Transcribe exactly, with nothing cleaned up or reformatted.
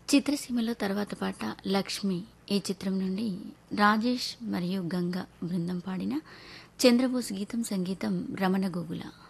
చిత్రసీమలో తర్వాత పాట 'లక్ష్మి' ఈ చిత్రం నుండి రాజేష్ మరియు గంగ బృందం పాడిన 'చంద్రబోస్' గీతం సంగీతం రమణ గోగుల.